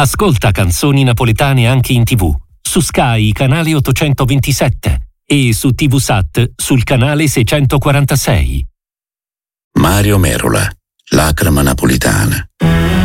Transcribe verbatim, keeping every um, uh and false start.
Ascolta canzoni napoletane anche in tivù, su Sky canale ottocentoventisette e su TVSAT sul canale seicentoquarantasei. Mario Merola, Lacrima napolitana.